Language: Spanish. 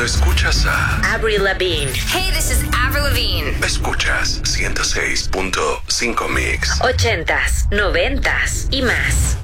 Cuando escuchas a Avril Lavigne. Hey, this is Avril Lavigne. Escuchas 106.5 Mix. 80s, 90s y más.